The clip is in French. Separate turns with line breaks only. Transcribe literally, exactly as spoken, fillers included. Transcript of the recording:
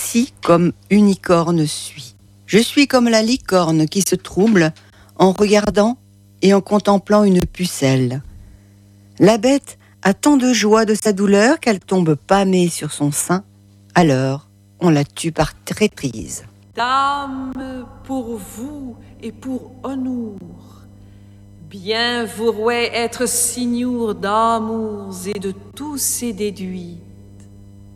aussi comme unicorne suis. Je suis comme la licorne qui se trouble en regardant et en contemplant une pucelle. La bête a tant de joie de sa douleur qu'elle tombe pâmée sur son sein. Alors, on la tue par traîtrise.
Dame, pour vous et pour Honour, bien vouerait être signour d'amours et de tous ses déduits.